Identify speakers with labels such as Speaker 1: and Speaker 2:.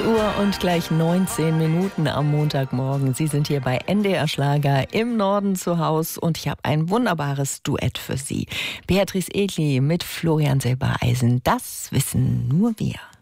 Speaker 1: 8 Uhr und gleich 19 Minuten am Montagmorgen. Sie sind hier bei NDR Schlager im Norden zu Hause und ich habe ein wunderbares Duett für Sie. Beatrice Egli mit Florian Silbereisen. Das wissen nur wir.